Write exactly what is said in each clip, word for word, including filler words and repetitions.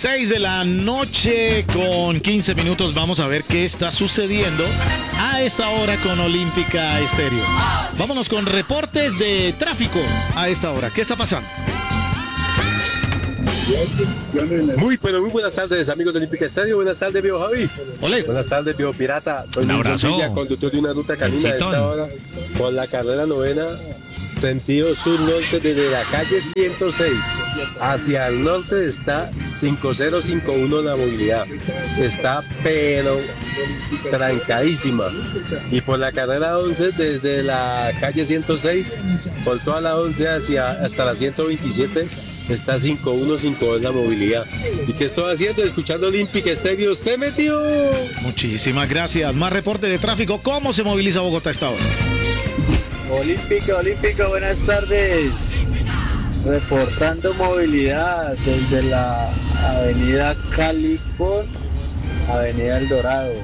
seis de la noche con quince minutos. Vamos a ver qué está sucediendo a esta hora con Olímpica Estéreo. Vámonos con reportes de tráfico a esta hora. ¿Qué está pasando? Muy, pero muy buenas tardes, amigos de Olímpica Estéreo. Buenas tardes, viejo Javi. Olé. Buenas tardes, viejo Pirata. Soy Luis Villa, conductor de una ruta canina de esta hora por la carrera novena, sentido sur-norte, desde la calle ciento seis hacia el norte. Está cinco cero cinco uno la movilidad. Está pero trancadísima. Y por la carrera once, desde la calle ciento seis, por toda la once hacia, hasta la ciento veintisiete, está cinco uno cinco dos la movilidad. ¿Y qué estoy haciendo? Escuchando Olímpica Estéreo. ¡Se metió! Muchísimas gracias. Más reporte de tráfico. ¿Cómo se moviliza Bogotá a esta hora? Olímpica, Olímpica, buenas tardes. Reportando movilidad desde la avenida Calicón, avenida El Dorado.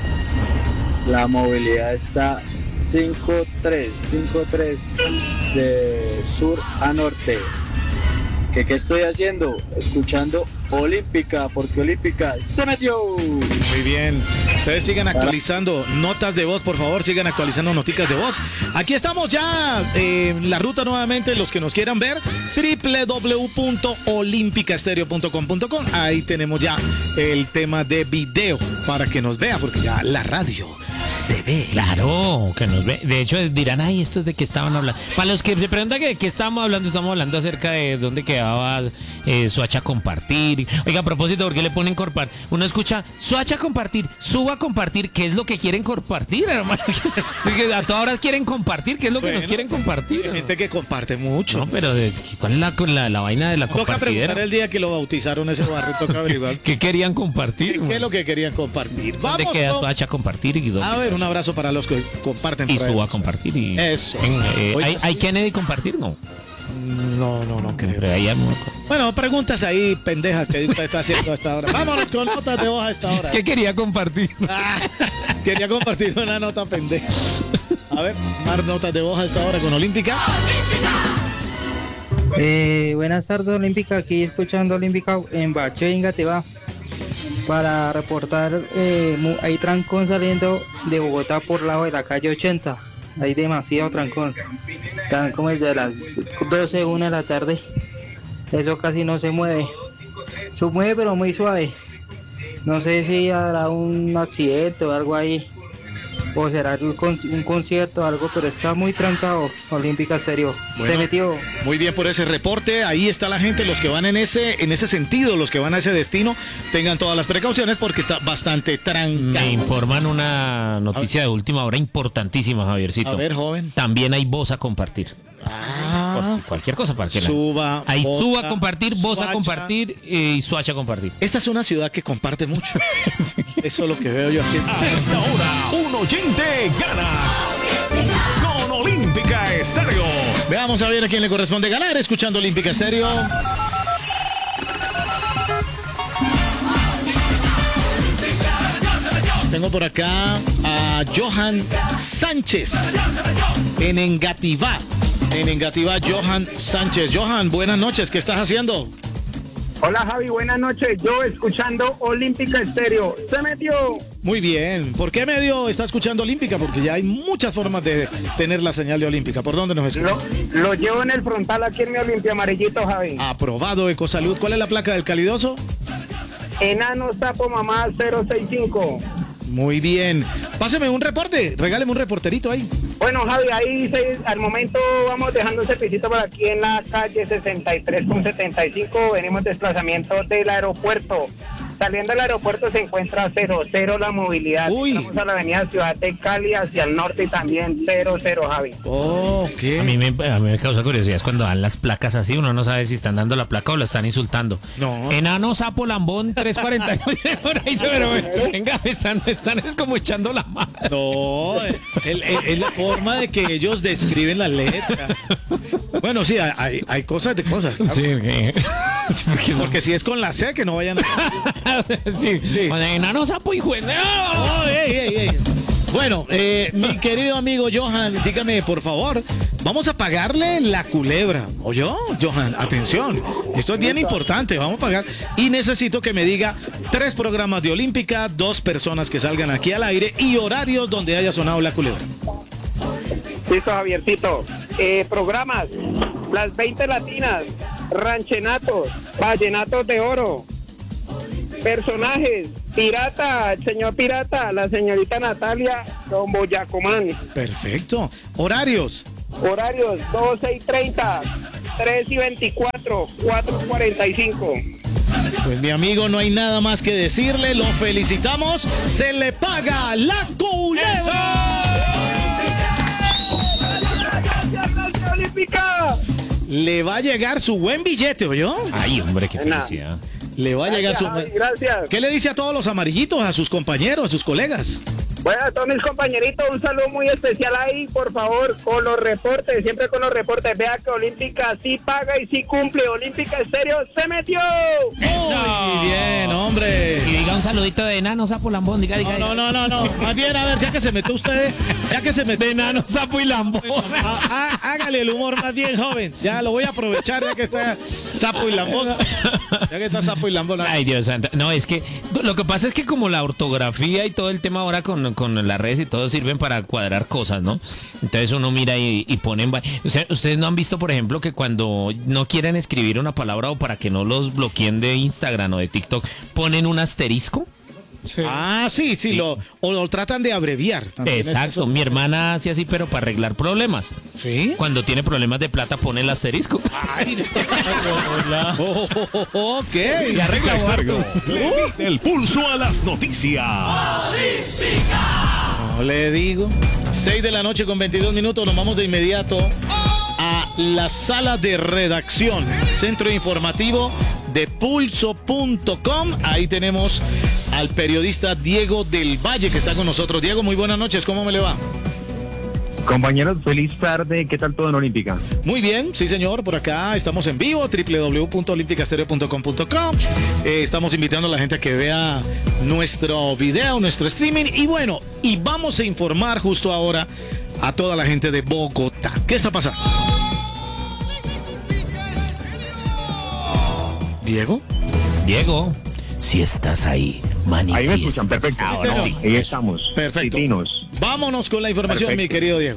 La movilidad está cinco tres, cinco tres de sur a norte. ¿Qué, ¿Qué estoy haciendo? Escuchando Olímpica, porque Olímpica se metió. Muy bien. Ustedes sigan actualizando notas de voz, por favor, sigan actualizando noticas de voz. Aquí estamos ya eh, en la ruta nuevamente, los que nos quieran ver, doble u doble u doble u punto olímpica estéreo punto com punto com. Ahí tenemos ya el tema de video para que nos vea, porque ya la radio se ve. Claro, que nos ve. De hecho, dirán, ay, esto es de qué estaban hablando. Para los que se preguntan de qué estábamos hablando, estamos hablando acerca de dónde quedaba eh, Soacha Compartir. Oiga, a propósito, ¿por qué le ponen compartir? Uno escucha Soacha Compartir, suba a compartir. ¿Qué es lo que quieren compartir, hermano? A todas horas quieren compartir. ¿Qué es lo que bueno, nos quieren compartir? Hay gente que comparte mucho. No, pero de, ¿cuál es la, la, la vaina de la compartidera? Toca preguntar el día que lo bautizaron ese barrio. Toca averiguar. ¿Qué querían compartir? ¿Qué, ¿Qué es lo que querían compartir? ¿Dónde Vamos queda con... Soacha Compartir? Y dónde a ver, un abrazo para los que comparten. Y suba a compartir. Y... Eso. En, eh, ¿hay, sí. ¿Hay Kennedy compartir? No. No, no, no creo. Pero ahí hay... Bueno, preguntas ahí, pendejas, que usted está haciendo hasta ahora. Vámonos con notas de voz a esta hora. Es que quería compartir. Ah, quería compartir una nota pendeja. A ver, más notas de voz a esta hora con Olímpica. Eh, buenas tardes, Olímpica. Aquí escuchando Olímpica en Bache, Engativá, para reportar. Eh, hay trancón saliendo de Bogotá por lado de la calle ochenta. Hay demasiado trancón. Están como desde las doce, una de la tarde. Eso casi no se mueve. Se mueve pero muy suave. No sé si habrá un accidente o algo ahí, o será un concierto o algo, pero está muy trancado. Olímpica Estéreo. Bueno, se metió. Muy bien por ese reporte. Ahí está la gente, los que van en ese en ese sentido, los que van a ese destino, tengan todas las precauciones porque está bastante trancado. Me informan una noticia de última hora importantísima, Javiercito. A ver, joven. También hay voz a compartir. Ah, Por cualquier cosa para que suba. la... Ahí Bosa, suba a compartir, voz Soacha. a compartir eh, y Soacha a compartir. Esta es una ciudad que comparte mucho. Sí. Eso es lo que veo yo aquí. A esta hora, un oyente gana con Olímpica Estéreo. Veamos a ver a quién le corresponde ganar escuchando Olímpica Estéreo. Tengo por acá a Johan Sánchez en Engativá. En Engativá, Johan Sánchez. Johan, buenas noches. ¿Qué estás haciendo? Hola Javi, buenas noches. Yo escuchando Olímpica Estéreo. Se metió. Muy bien. ¿Por qué medio está escuchando Olímpica? Porque ya hay muchas formas de tener la señal de Olímpica. ¿Por dónde nos escucha? Lo, lo llevo en el frontal aquí en mi Olimpia Amarillito, Javi. Aprobado, Ecosalud. ¿Cuál es la placa del calidoso? Enano Sapo Mamá cero seis cinco. Muy bien. Páseme un reporte. Regáleme un reporterito ahí. Bueno, Javi, ahí se, al momento vamos dejando un servicito por aquí en la calle sesenta y tres con setenta y cinco. Venimos desplazamiento del aeropuerto. Saliendo del aeropuerto se encuentra cero cero la movilidad. Uy. Vamos a la avenida Ciudad de Cali hacia el norte y también cero cero, Javi. Oh, ¿qué? A mí, me, a mí me causa curiosidad es cuando dan las placas así, uno no sabe si están dando la placa o la están insultando. No. Enano Sapo Lambón trescientos cuarenta y nueve. Por ahí se ve, venga, me están, me están es como echando la mano. No, es, es la forma de que ellos describen la letra. Bueno, sí, hay, hay cosas de cosas. Claro. Sí, okay. Porque, porque si es con la C, que no vayan a... sí, Sí. con Enano Sapo y juez. Oh, ey, ey, ey. Bueno, eh, mi querido amigo Johan, dígame, por favor, vamos a pagarle la culebra. ¿Oyó, Johan? Atención, esto es bien importante, vamos a pagar. Y necesito que me diga tres programas de Olímpica, dos personas que salgan aquí al aire y horarios donde haya sonado la culebra. Listo, Javiercito. Eh, programas, las veinte latinas, ranchenatos, vallenatos de oro, personajes, Pirata, el señor Pirata, la señorita Natalia, don Boyacomán. Perfecto. Horarios. Horarios, doce y treinta, tres y veinticuatro, cuatro y cuarenta y cinco. Pues mi amigo, no hay nada más que decirle, lo felicitamos, se le paga la culebra. Olímpica. Le va a llegar su buen billete, ¿oyó? Ay, hombre, qué felicidad. Le va a llegar su... Gracias, gracias. ¿Qué le dice a todos los amarillitos, a sus compañeros, a sus colegas? Bueno, a todos mis compañeritos, un saludo muy especial ahí, por favor, con los reportes, siempre con los reportes. Vea que Olímpica sí paga y sí cumple. Olímpica Estéreo se metió. Muy bien, hombre. Y diga un saludito de enano, sapo, lambón, diga, diga. No, no, no, no, no. Más bien, a ver, ya que se metió usted, ya que se metió... De enano, sapo y lambón. Ah, ah, hágale el humor más bien, joven. Ya lo voy a aprovechar ya que está sapo y lambón. Ya que está sapo y lambón. Ay, Dios santo. No, es que lo que pasa es que como la ortografía y todo el tema ahora con, con las redes y todo sirven para cuadrar cosas, ¿no? Entonces uno mira y, y ponen... Ustedes, ustedes no han visto, por ejemplo, que cuando no quieren escribir una palabra o para que no los bloqueen de Instagram o de TikTok, ponen un asterisco. Sí. Ah, sí, sí, sí. Lo, o lo tratan de abreviar. Exacto, mi hermana hace así, pero para arreglar problemas. ¿Sí? Cuando tiene problemas de plata pone el asterisco. Ay, hola. Oh, oh, oh, ok. Y arregla Estéreo. El pulso a las noticias. ¡Olímpica! No le digo. seis de la noche con veintidós minutos, nos vamos de inmediato a la sala de redacción, centro informativo de pulso punto com. Ahí tenemos al periodista Diego del Valle que está con nosotros. Diego, muy buenas noches, ¿cómo me le va? Compañeros, feliz tarde, ¿qué tal todo en Olímpica? Muy bien, sí señor, por acá estamos en vivo, doble u doble u doble u punto olímpica estéreo punto com punto co. Eh, estamos invitando a la gente a que vea nuestro video, nuestro streaming y bueno, y vamos a informar justo ahora a toda la gente de Bogotá. ¿Qué está pasando? ¿Diego? Diego, si estás ahí, manifiesta. Ahí me escuchan, perfecto. Ahora no, sí. Ahí estamos. Perfecto. Divinos. Vámonos con la información, Perfecto. mi querido Diego.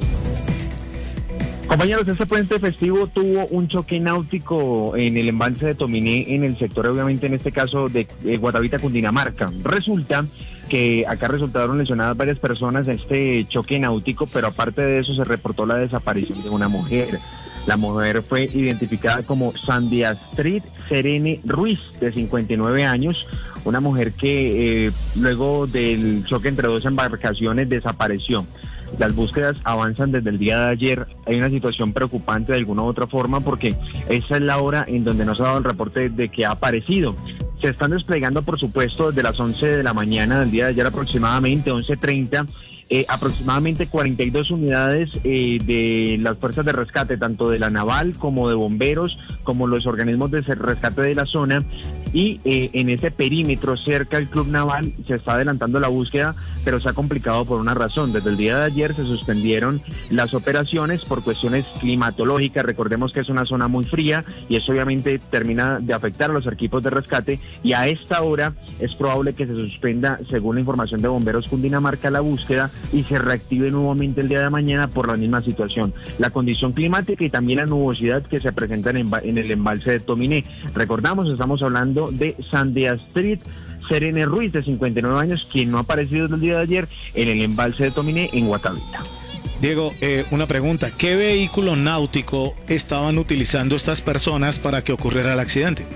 Compañeros, este puente festivo tuvo un choque náutico en el embalse de Tominé, en el sector, obviamente, en este caso, de eh, Guatavita, Cundinamarca. Resulta que acá resultaron lesionadas varias personas en este choque náutico, pero aparte de eso se reportó la desaparición de una mujer. La mujer fue identificada como Sandy Astrid Serene Ruiz, de cincuenta y nueve años, una mujer que eh, luego del choque entre dos embarcaciones desapareció. Las búsquedas avanzan desde el día de ayer. Hay una situación preocupante de alguna u otra forma porque esa es la hora en donde nos ha dado el reporte de que ha aparecido. Se están desplegando, por supuesto, desde las once de la mañana del día de ayer aproximadamente, once treinta, eh, aproximadamente cuarenta y dos unidades eh, de las fuerzas de rescate, tanto de la naval como de bomberos, como los organismos de rescate de la zona. Y eh, en ese perímetro cerca del Club Naval se está adelantando la búsqueda, pero se ha complicado por una razón. Desde el día de ayer se suspendieron las operaciones por cuestiones climatológicas. Recordemos que es una zona muy fría y eso obviamente termina de afectar a los equipos de rescate, y a esta hora es probable que se suspenda, según la información de Bomberos Cundinamarca, la búsqueda y se reactive nuevamente el día de mañana por la misma situación. La condición climática y también la nubosidad que se presenta en, en el embalse de Tominé. Recordamos, estamos hablando de Sandy Astrid Serene Ruiz, de cincuenta y nueve años, quien no ha aparecido desde el día de ayer en el embalse de Tominé en Guatavita. Diego, eh, una pregunta. ¿Qué vehículo náutico estaban utilizando estas personas para que ocurriera el accidente?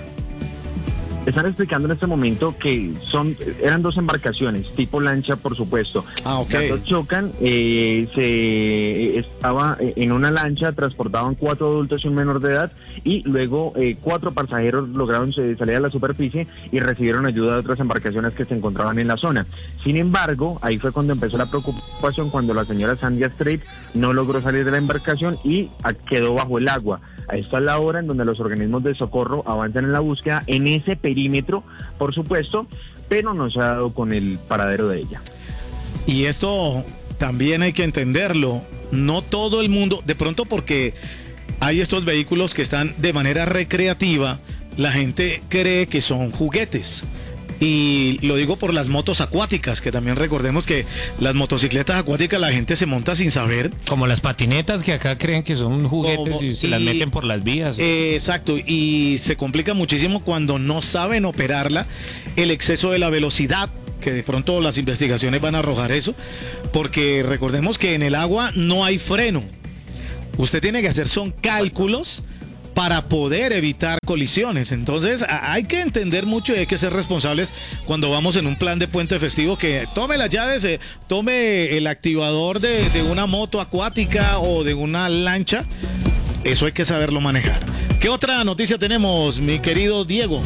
Están explicando en este momento que son eran dos embarcaciones, tipo lancha, por supuesto. Ah, ok. Las dos chocan, eh, se estaba en una lancha, transportaban cuatro adultos y un menor de edad, y luego eh, cuatro pasajeros lograron salir a la superficie y recibieron ayuda de otras embarcaciones que se encontraban en la zona. Sin embargo, ahí fue cuando empezó la preocupación, cuando la señora Sandy Astrid no logró salir de la embarcación y quedó bajo el agua. Esta es la hora en donde los organismos de socorro avanzan en la búsqueda en ese perímetro, por supuesto, pero no se ha dado con el paradero de ella. Y esto también hay que entenderlo, no todo el mundo, de pronto porque hay estos vehículos que están de manera recreativa, la gente cree que son juguetes. Y lo digo por las motos acuáticas, que también recordemos que las motocicletas acuáticas la gente se monta sin saber. Como las patinetas que acá creen que son juguetes Como, y se y, las meten por las vías. Eh, exacto, y se complica muchísimo cuando no saben operarla, el exceso de la velocidad, que de pronto las investigaciones van a arrojar eso, porque recordemos que en el agua no hay freno. Usted tiene que hacer son cálculos para poder evitar colisiones. Entonces hay que entender mucho y hay que ser responsables cuando vamos en un plan de puente festivo, que tome las llaves, eh, tome el activador de, de una moto acuática o de una lancha. Eso hay que saberlo manejar. ¿Qué otra noticia tenemos, mi querido Diego?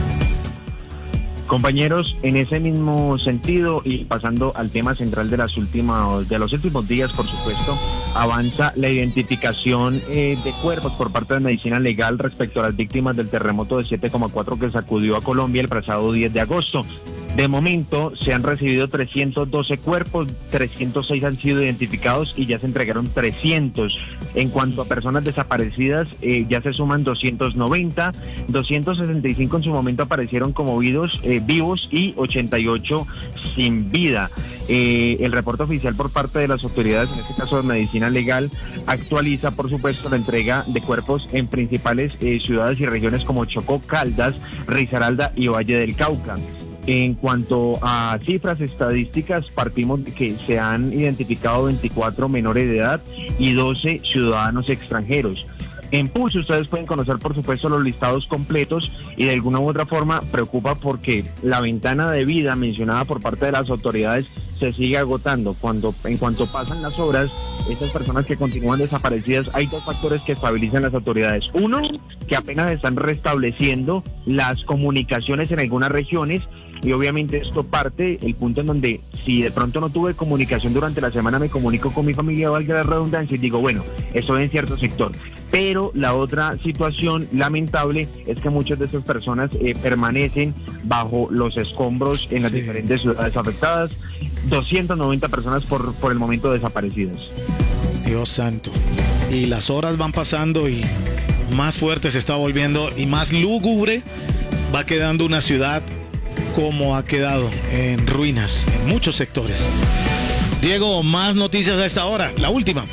Compañeros, en ese mismo sentido y pasando al tema central de las últimas, de los últimos días, por supuesto, avanza la identificación eh, de cuerpos por parte de Medicina Legal respecto a las víctimas del terremoto de siete coma cuatro que sacudió a Colombia el pasado diez de agosto. De momento se han recibido trescientos doce cuerpos, trescientos seis han sido identificados y ya se entregaron trescientos. En cuanto a personas desaparecidas, eh, ya se suman doscientos noventa, doscientos sesenta y cinco en su momento aparecieron como vivos, eh, vivos y ochenta y ocho sin vida. Eh, el reporte oficial por parte de las autoridades, en este caso de Medicina Legal, actualiza por supuesto la entrega de cuerpos en principales eh, ciudades y regiones como Chocó, Caldas, Risaralda y Valle del Cauca. En cuanto a cifras estadísticas, partimos de que se han identificado veinticuatro menores de edad y doce ciudadanos extranjeros. En Pulso ustedes pueden conocer por supuesto los listados completos y de alguna u otra forma preocupa porque la ventana de vida mencionada por parte de las autoridades se sigue agotando. Cuando en cuanto pasan las horas, estas personas que continúan desaparecidas, hay dos factores que estabilizan las autoridades. Uno, que apenas están restableciendo las comunicaciones en algunas regiones. Y obviamente esto parte el punto en donde si de pronto no tuve comunicación durante la semana, me comunico con mi familia, valga la redundancia, y digo, bueno, estoy en cierto sector. Pero la otra situación lamentable es que muchas de estas personas eh, permanecen bajo los escombros en las sí. diferentes ciudades afectadas. doscientas noventa personas por, por el momento desaparecidas. Dios santo. Y las horas van pasando y más fuerte se está volviendo y más lúgubre va quedando una ciudad como ha quedado en ruinas en muchos sectores. Diego, más noticias a esta hora, la última.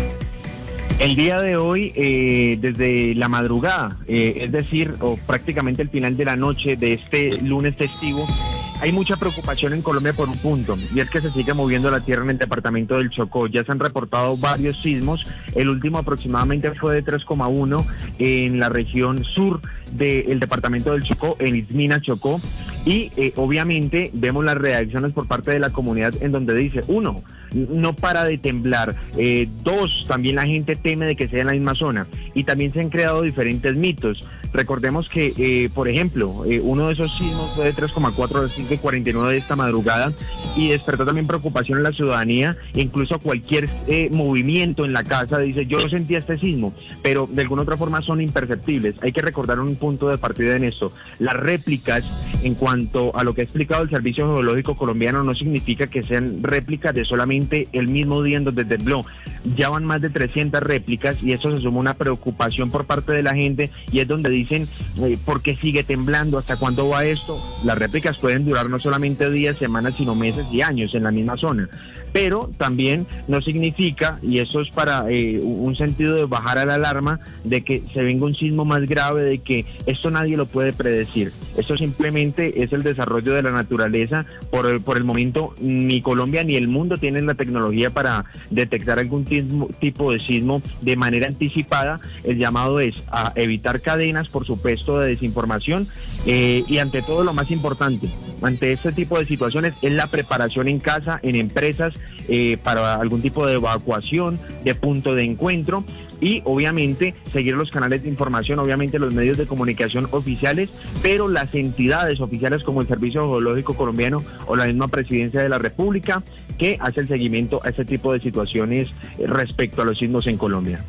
El día de hoy, eh, desde la madrugada, eh, es decir, o prácticamente el final de la noche de este lunes festivo, hay mucha preocupación en Colombia por un punto, y es que se sigue moviendo la tierra en el departamento del Chocó. Ya se han reportado varios sismos, el último aproximadamente fue de tres coma uno en la región sur del departamento del Chocó, en Izmina, Chocó, y eh, obviamente vemos las reacciones por parte de la comunidad en donde dice, uno, no para de temblar, eh, dos, también la gente teme de que sea en la misma zona, y también se han creado diferentes mitos. Recordemos que, eh, por ejemplo, eh, uno de esos sismos fue de tres coma cuatro a las cinco y cuarenta y nueve de esta madrugada y despertó también preocupación en la ciudadanía, incluso cualquier eh, movimiento en la casa dice, yo no sentía este sismo, pero de alguna otra forma son imperceptibles. Hay que recordar un punto de partida en esto. Las réplicas, en cuanto a lo que ha explicado el Servicio Geológico Colombiano, no significa que sean réplicas de solamente el mismo día en donde tembló. Ya van más de trescientas réplicas y eso se suma una preocupación por parte de la gente y es donde dicen, eh, ¿por qué sigue temblando? ¿Hasta cuándo va esto? Las réplicas pueden durar no solamente días, semanas, sino meses y años en la misma zona. Pero también no significa, y eso es para eh, un sentido de bajar a la alarma, de que se venga un sismo más grave, de que esto nadie lo puede predecir. Esto simplemente es el desarrollo de la naturaleza. Por el, por el momento, ni Colombia ni el mundo tienen la tecnología para detectar algún tismo, tipo de sismo de manera anticipada. El llamado es a evitar cadenas, por supuesto, de desinformación eh, y ante todo lo más importante, ante este tipo de situaciones, es la preparación en casa, en empresas, eh, para algún tipo de evacuación, de punto de encuentro y obviamente seguir los canales de información, obviamente los medios de comunicación oficiales, pero las entidades oficiales como el Servicio Geológico Colombiano o la misma Presidencia de la República que hace el seguimiento a este tipo de situaciones respecto a los sismos en Colombia.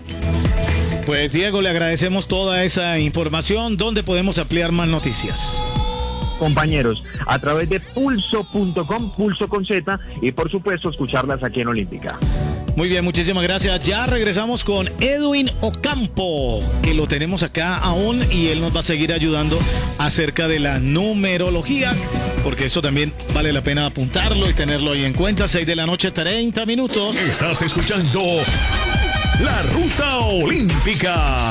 Pues Diego, le agradecemos toda esa información. ¿Dónde podemos ampliar más noticias? compañeros a través de pulso punto com, pulso con Z, y por supuesto escucharlas aquí en Olímpica. Muy bien, muchísimas gracias. Ya regresamos con Edwin Ocampo, que lo tenemos acá aún y él nos va a seguir ayudando acerca de la numerología, porque eso también vale la pena apuntarlo y tenerlo ahí en cuenta. seis de la noche, treinta minutos. Estás escuchando La Ruta Olímpica.